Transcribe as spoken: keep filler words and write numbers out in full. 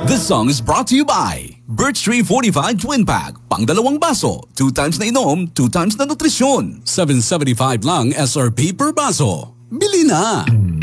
This song is brought to you by Birch Tree forty-five Twin Pack. Pang dalawang baso. Two times na inom, two times na nutrisyon. seven seventy-five lang S R P per baso. Bili na!